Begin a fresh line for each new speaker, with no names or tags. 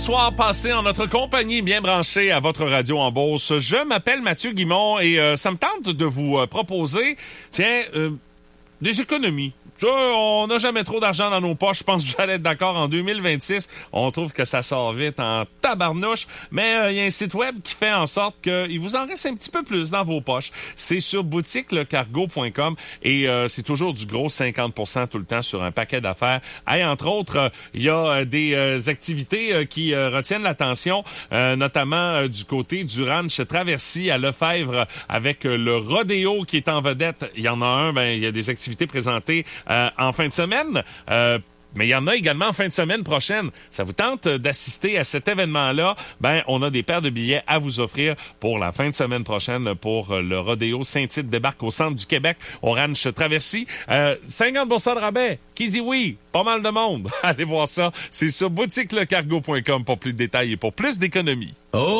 Soir passé en notre compagnie bien branchée à votre radio en Beauce. Je m'appelle Mathieu Guimond et ça me tente de vous proposer, des économies. Ça, on n'a jamais trop d'argent dans nos poches. Je pense que vous allez être d'accord. En 2026, on trouve que ça sort vite en tabarnouche. Mais il y a un site web qui fait en sorte qu'il vous en reste un petit peu plus dans vos poches. C'est sur boutiquelecargo.com et c'est toujours du gros 50% tout le temps sur un paquet d'affaires. Et entre autres, il y a des activités qui retiennent l'attention, notamment du côté du ranch Traversy à Lefebvre avec le rodéo qui est en vedette. Il y en a un, il y a des activités présentées en fin de semaine. Mais il y en a également en fin de semaine prochaine. Ça vous tente d'assister à cet événement-là? On a des paires de billets à vous offrir pour la fin de semaine prochaine pour le rodéo Saint-Tite débarque au centre du Québec, au ranch Traversy. 50% de rabais. Qui dit oui? Pas mal de monde. Allez voir ça. C'est sur boutiquelecargo.com pour plus de détails et pour plus d'économies. Oh!